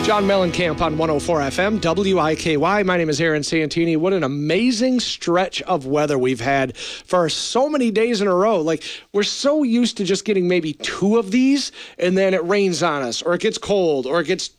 John Mellencamp on 104 FM, WIKY. My name is Aaron Santini. What an amazing stretch of weather we've had for so many days in a row. Like, we're so used to just getting maybe 2 of these, and then it rains on us, or it gets cold, or it gets